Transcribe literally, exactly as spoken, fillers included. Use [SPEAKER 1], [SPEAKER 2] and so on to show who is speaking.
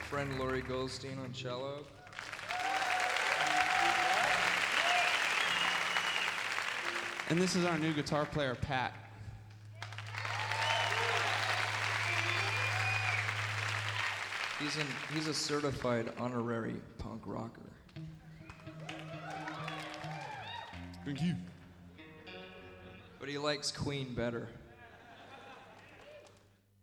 [SPEAKER 1] friend Laurie Goldstein on cello.
[SPEAKER 2] And this is our new guitar player, Pat.
[SPEAKER 1] He's, an, he's a certified honorary punk rocker.
[SPEAKER 2] Thank you.
[SPEAKER 1] But he likes Queen better.